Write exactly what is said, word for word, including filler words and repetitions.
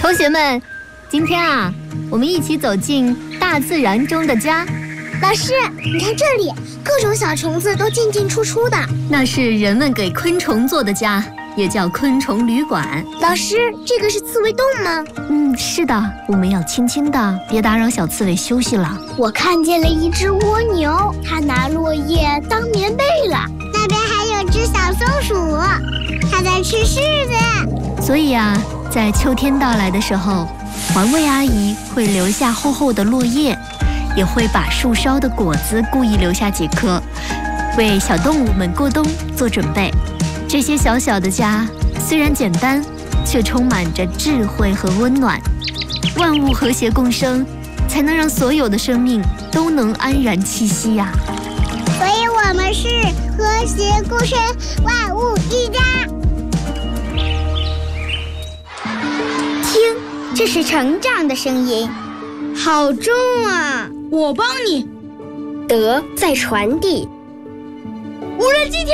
同学们，今天啊，我们一起走进大自然中的家。 老师，你看这里，各种小虫子都进进出出的。 那是人们给昆虫做的家，也叫昆虫旅馆。 老师，这个是刺猬洞吗？ 嗯，是的，我们要轻轻的，别打扰小刺猬休息了。 我看见了一只蜗牛，它拿落叶当棉被了。那边还有只小松鼠，它在吃柿子。 所以啊，在秋天到来的时候，环卫阿姨会留下厚厚的落叶，也会把树梢的果子故意留下几颗，为小动物们过冬做准备。这些小小的家虽然简单，却充满着智慧和温暖。万物和谐共生，才能让所有的生命都能安然栖息呀、啊。 所以我们是和谐共生，万物一家。听，这是成长的声音，好重啊！ 我帮你。 德在传递。 无人机。